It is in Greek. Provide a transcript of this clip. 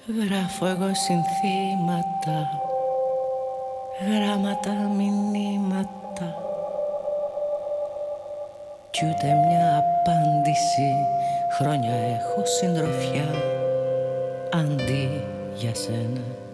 Γράφω εγώ συνθήματα, γράμματα, μηνύματα κι ούτε μια απάντηση. Χρόνια έχω συντροφιά αντί για σένα.